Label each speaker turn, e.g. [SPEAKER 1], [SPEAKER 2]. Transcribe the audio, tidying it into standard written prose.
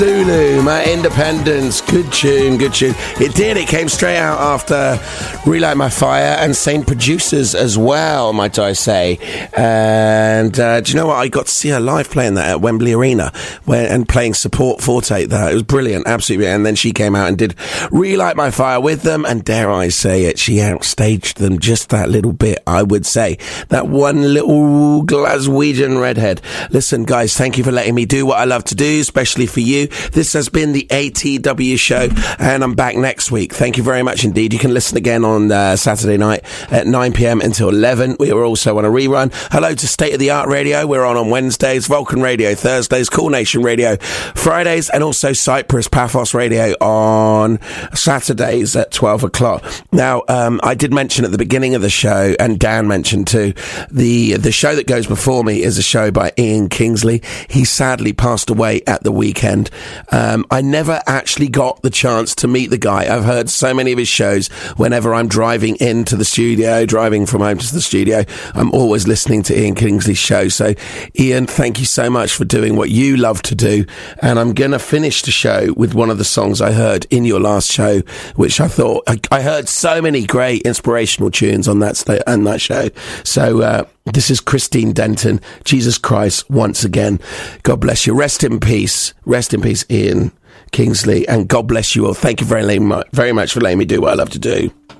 [SPEAKER 1] Lulu, my Independence. Good tune, good tune. It did. It came straight out after Relight My Fire and Same Producers as well, might I say. And do you know what? I got to see her live playing that at Wembley Arena and playing support Forte there. It was brilliant, absolutely. And then she came out and did Relight My Fire with them. And dare I say it, she outstaged them just that little bit, I would say. That one little Glaswegian redhead. Listen, guys, thank you for letting me do what I love to do, especially for you. This has been the ATW show, and I'm back next week. Thank you very much indeed. You can listen again on Saturday night at 9 p.m. until 11. We are also on a rerun. Hello to State of the Art Radio. We're on Wednesdays, Vulcan Radio Thursdays, Cool Nation Radio Fridays, and also Cyprus Paphos Radio on Saturdays at 12 o'clock. Now, I did mention at the beginning of the show, and Dan mentioned too, the show that goes before me is a show by Ian Kingsley. He sadly passed away at the weekend. I never actually got the chance to meet the guy. I've heard so many of his shows whenever I'm driving into the studio, driving from home to the studio. I'm always listening to Ian Kingsley's show. So, Ian, thank you so much for doing what you love to do. And I'm going to finish the show with one of the songs I heard in your last show, which I thought, I heard so many great inspirational tunes on that show. So, this is Christine Denton, Jesus Christ, Once Again. God bless you. Rest in peace. Rest in peace, Ian Kingsley. And God bless you all. Thank you very much for letting me do what I love to do.